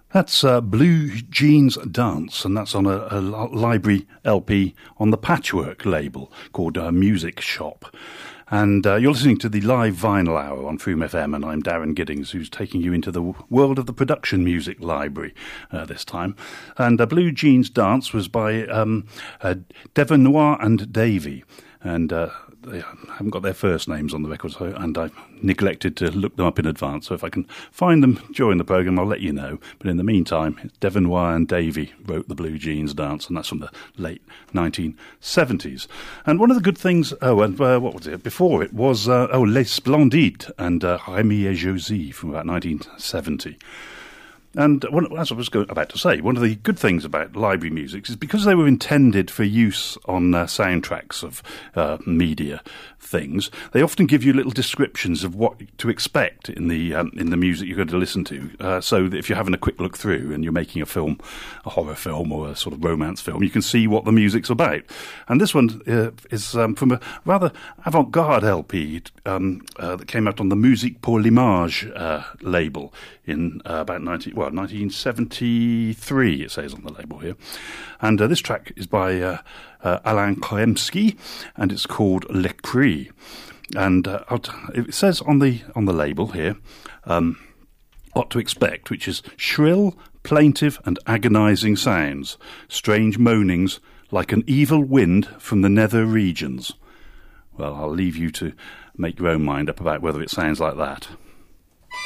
That's Blue Jeans Dance, and that's on a library LP on the Patchwork label called Music Shop. And you're listening to the live vinyl hour on Froome FM, and I'm Darren Giddings, who's taking you into the world of the production music library this time. And Blue Jeans Dance was by Devon Noir and Davey, and they haven't got their first names on the record, and I've neglected to look them up in advance. So if I can find them during the programme, I'll let you know. But in the meantime, Devon Noir and Davey wrote the Blue Jeans Dance, and that's from the late 1970s. And one of the good things, what was it? Before it was, Les Splendides and Rémi et Josie from about 1970. And as I was about to say, one of the good things about library music is because they were intended for use on soundtracks of media things, they often give you little descriptions of what to expect in the music you're going to listen to. So that if you're having a quick look through and you're making a film, a horror film or a sort of romance film, you can see what the music's about. And this one is from a rather avant-garde LP that came out on the Musique pour l'Image label in about 1973, it says on the label here. And this track is by Alain Kremski, and it's called Le Cri. And it says on the label here what to expect, which is shrill, plaintive and agonising sounds, strange moanings like an evil wind from the nether regions. Well, I'll leave you to make your own mind up about whether it sounds like that.